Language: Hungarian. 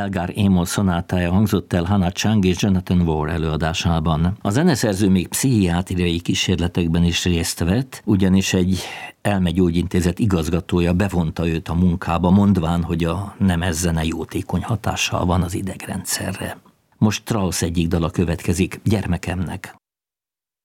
Elgar Amos szonátája hangzott el Hannah Chang és Jonathan Moore előadásában. A zeneszerző még pszichiátriai kísérletekben is részt vett, ugyanis egy elmegyógyintézet igazgatója bevonta őt a munkába, mondván, hogy a nemezzene jótékony hatással van az idegrendszerre. Most Strauss egyik dala következik, Gyermekemnek.